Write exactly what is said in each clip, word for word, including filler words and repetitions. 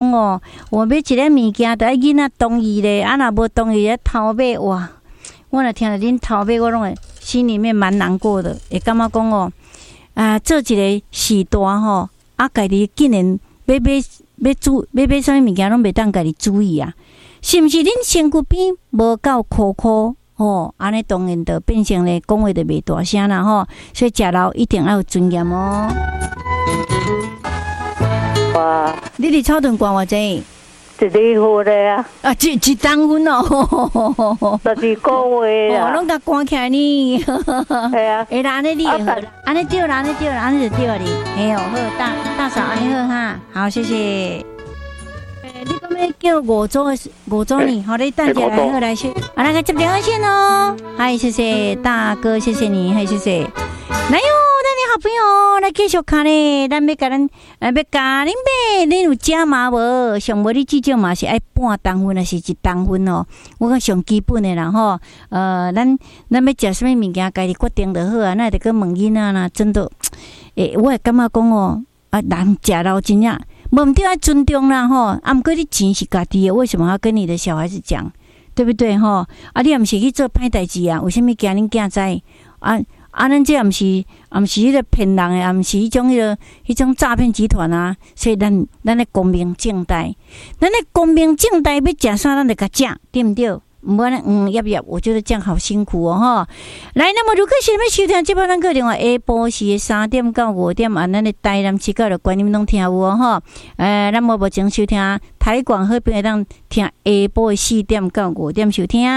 讲哦，我要一个物件，得囡仔同意咧，啊，若无同意咧偷买哇！我若听到恁偷买，我拢会心里面蛮难过的，会感觉讲哦，啊，做一个时段吼，啊，家己竟然要买要注要买啥物物件，拢袂当家己注意啊，是毋是？恁身躯边无够苦苦哦，安尼当然就变成咧讲话就袂大声啦吼，所以食老一定要有尊严哦。 哇！ 你伫草屯关偌济？ 一厘户咧啊！ 啊，一一当分哦， 十二个月啦。 哦，拢甲关起来呢。 系啊。 会啦，安尼你会好啦，安尼对啦，安尼对啦，安尼就对哩。嘿哦，好，大大嫂安尼好哈，好，谢谢。诶，你讲要叫五组的五组呢？好，你等下来好来先，啊，来个接电话线哦。嗨，谢谢大哥，谢谢你，嗨，谢谢。来哟。好朋友，来继续看咧，咱要甲咱，呃，要甲恁买，恁有食嘛无？上无你至少嘛是爱半当分，还是一当分哦？我讲上基本的啦吼，呃，咱咱要食什么物件，家己决定就好啊。那得去问囡仔啦，真的，诶、欸，我会感觉讲哦，啊，人食老真正，无毋对爱尊重啦吼。啊，毋过你钱是家己的，为什么要跟你的小孩子讲？对不对吼？啊，你也毋是去做歹代志啊？为什么惊恁囝知啊？啊，咱这也毋是，也毋是迄个骗人的，也毋是迄种迄个迄种诈骗集团啊。所以咱咱咧光明正大，咱咧光明正大要食啥，咱就甲食，对毋对？毋管嗯要不要？我觉得这样好辛苦哦哈。来，那么如果是要收听这部咱个电话，下晡时三点到五点啊，咱的台南市角的观念拢听有哦哈。呃，咱无无前收听台广好朋友当听下晡四点到五点收听。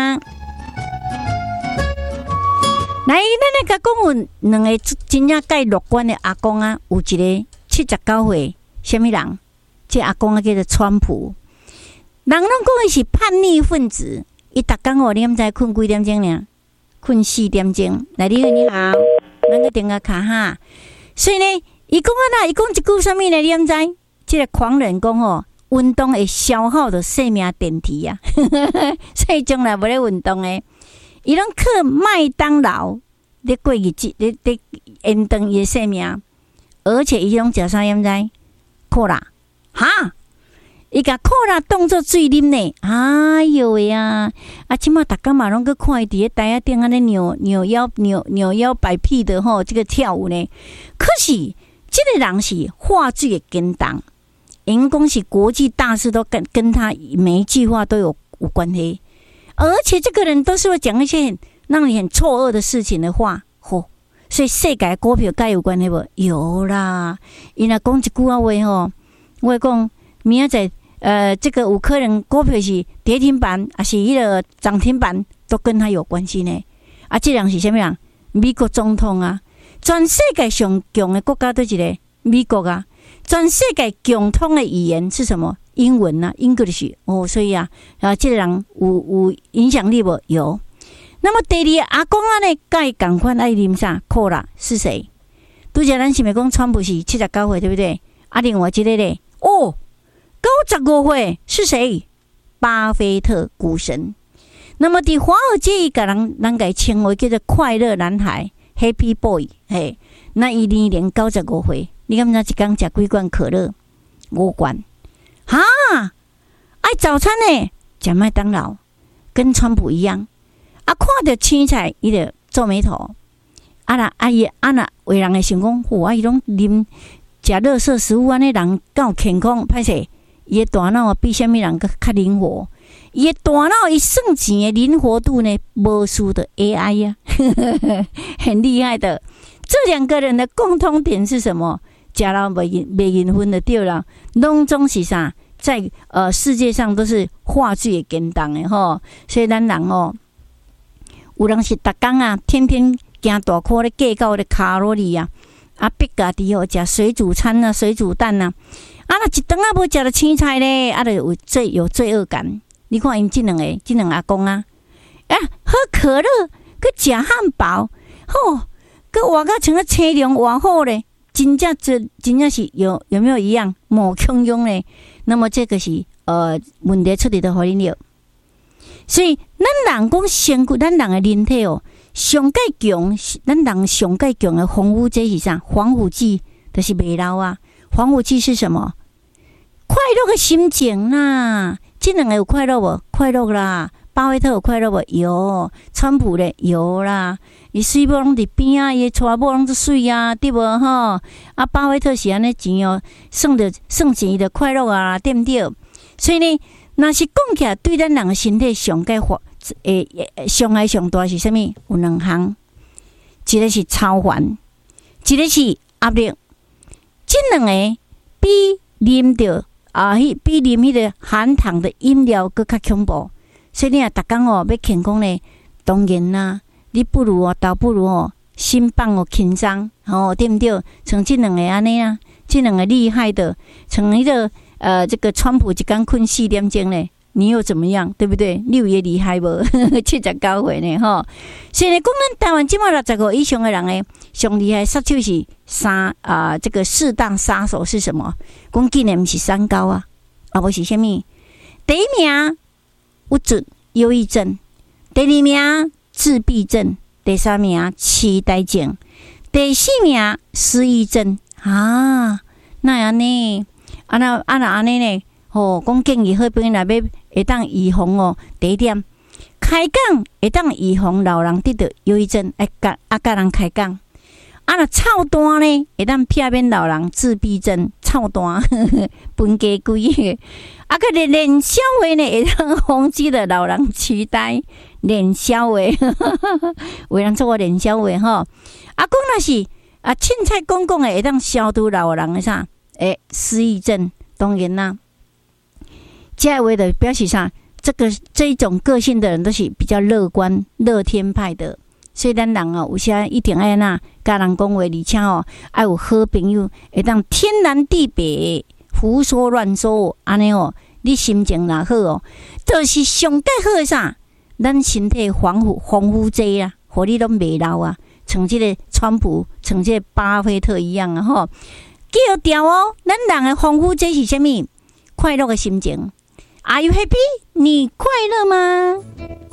来，咱来甲讲有两个真正介乐观的阿公啊，有一个七十九岁，什么人？这阿公啊叫做川普。人拢讲伊是叛逆分子，伊逐工哦，你毋知困几点钟呢？困四点钟。来，你好，你好，咱个电话卡哈。所以呢，伊讲啊啦，伊讲一句啥物呢？你毋知？这个狂人讲哦，运动会消耗着生命电池啊，所以将来无咧运动诶。伊拢靠麦当劳咧过日子，咧咧延长伊诶生命，而且伊拢食啥？毋知？可乐哈？伊甲可乐当作水啉呢？哎哟喂啊！啊，即马逐工嘛拢去看伊伫咧台仔顶安尼扭扭腰、扭扭腰摆屁的吼，这个跳舞呢。可是，这个人是话剧的跟当，因讲是国际大事都跟跟他每一句话都有有关系。而且这个人都是会讲一些很让你很错愕的事情的话，吼，所以世界股票该有关系无？有啦，伊若讲一句话话吼，我讲明仔载呃，这个有可能股票是跌停板，还是迄个涨停板，都跟他有关系呢。啊，这人是什么人？美国总统啊，全世界上强的国家都一个美国啊，全世界共通的语言是什么？英文啊 ，English 哦，所以啊，啊，这个人有有影响力无？有。那么第二阿公啊呢，该赶快爱啉啥？可乐是谁？拄则咱是咪讲川普是七十九岁，对不对？啊，另外一个咧，哦，九十五岁是谁？巴菲特股神。那么伫华尔街，伊甲人人家称为叫做快乐男孩 （Happy Boy）。嘿，那伊年龄九十五岁，你敢知一工食几罐可乐？五罐。哈，爱早餐呢，食麦当劳，跟川普一样。啊，看到青菜，伊就皱眉头。啊啦，啊伊啊啦，有人会想讲，哇、哦，伊拢啉食垃圾食物，安尼人够健康，歹势。伊的大脑比什么人更较灵活？伊的大脑伊算钱的灵活度呢，无输的 A I 呀、啊，很厉害的。这两个人的共通点是什么？食了袂袂缘分的对啦，拢总是啥，在呃世界上都是话剧的跟当的吼，所以咱人哦，有人是逐工啊，天天行大块咧计较咧卡路里啊，啊逼家己哦食水煮餐啊、水煮蛋啊，啊那一顿啊无食到青菜咧，啊就有罪有罪恶感。你看因这两个，这两个阿公啊，啊喝可乐，去食汉堡，吼，去活甲像个青龙活好咧。真正这真正是有有没有一样某汹涌呢？那么这个是呃问题出嚟的互恁了。所以咱人讲身躯，咱人的人体哦，上介强，咱人上介强的防腐剂是啥？防腐剂就是袂老啊。防腐剂是什么？ 快乐的心情啦。这两个有快乐无？快乐啦。巴菲特有快乐无？有。川普咧有啦。伊水某拢伫边啊，伊娶某拢足水啊，对无吼？啊，巴菲特是安尼钱哦，算着算钱的快乐啊，对毋对？所以呢，若是讲起来，对咱人的身体上界发诶伤害上大是啥物？有两项，一个是超烦，一个是压力。这两个比啉着啊，比啉迄个含糖的饮料搁较恐怖。所以你若逐工哦要健康呢，当然啦。你不如哦，倒不如哦，心放哦轻松哦，对不对？像这两个安尼啊，这两个厉害的，像那个呃，这个川普一天困四点钟呢，你又怎么样？对不对？你有也厉害无？七十九岁呢，吼！所以呢，讲咱台湾即马六十五以上的人呢，上厉害杀手是三啊、呃，这个四大杀手是什么？讲竟然不是三高啊，啊不是什么？第一名有准忧郁症，第二名。自闭症，第三名痴呆症，第四名失忆症啊！那安尼，啊那啊那安尼呢？吼、哦，讲建议好朋友内要会当预防哦。第一点，开讲会当预防老人得到忧郁症，哎甲啊甲人开讲。啊那臭单呢，会当避免老人自闭症，臭单分家规。啊个练消话呢，会当防止的老人痴呆。练消话，有人做我练消话吼。啊，讲若是啊，凊彩讲讲诶，会当消除老人诶啥？诶，失忆症，当然啦。这话的表示啥？这个这一种个性的人都是比较乐观、乐天派的。所以咱人哦，有时一定爱那甲人讲话，而且哦，爱有好朋友，会当天南地北，胡说乱说，安尼哦，你心情若好哦，就是上介好诶啥？咱身体防护防护剂啊，互你拢袂老啊，像即个川普，像即个巴菲特一样啊吼。记得调哦，咱人的防护剂是啥物？快乐的心情。Are you happy？ 你快乐吗？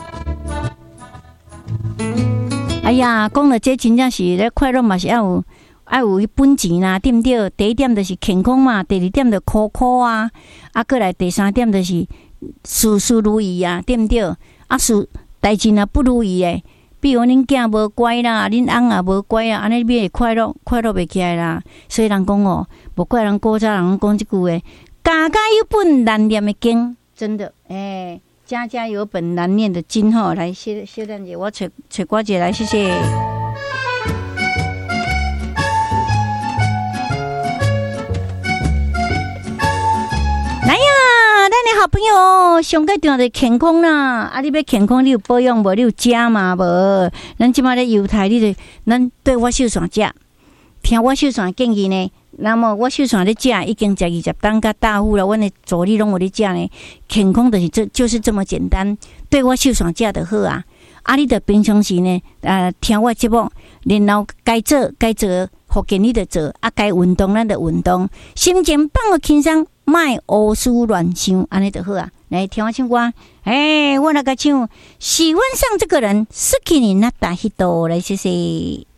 哎呀，讲了这真正是咧快乐嘛，是要有要有本钱啦，对毋对？第一点就是健康嘛，第二点就苦苦啊，啊，过来第三点就是事事如意啊，对毋对？啊，事代志若不如意诶，比如恁囝无乖啦，恁翁也无乖啊，安尼你会快乐快乐袂起来啦。所以人讲哦，无怪人古早人讲即句话：家家有本难念的经，真的诶、欸，家家有本难念的经吼。来，谢谢蛋姐，我找找瓜姐来，谢谢。来呀！咱的好朋友，上个重要的健康啦！啊，你要健康，你有保养无？你有食嘛无？咱即马咧犹太，你就咱对我秀山食，听我秀山建议呢。那么我秀山咧食，已经食二十担甲大户了。阮的助理拢有咧食呢。健康就是这就是这么简单，对我秀山食就好啊！啊，你着平常时呢，呃，听我节目，然后该做该做，福建你着做，啊，该运动咱着运动，心情放个轻松。卖胡思乱想，安尼就好啊！来听我唱歌，哎，我那个唱，喜欢上这个人，失去你那大一朵，来谢谢。